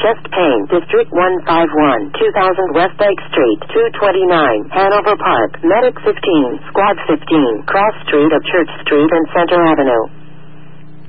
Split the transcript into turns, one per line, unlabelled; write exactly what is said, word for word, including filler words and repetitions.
Chest Pain, District one five one, two thousand West Lake Street, two twenty-nine, Hanover Park, Medic fifteen, Squad fifteen, Cross Street of Church Street and Center Avenue.